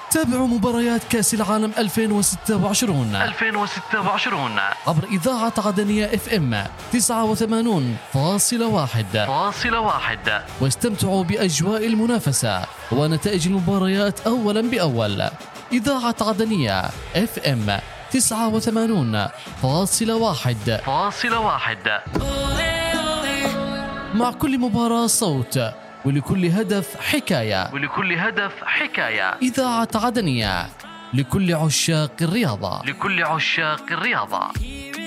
تابعوا مباريات كأس العالم 2026 عبر إذاعة عدنية FM 89.1 واستمتعوا بأجواء المنافسة ونتائج المباريات أولا بأول. إذاعة عدنية FM 89.1 مع كل مباراة صوت، ولكل هدف حكاية. إذاعة عدنية لكل عشاق الرياضة.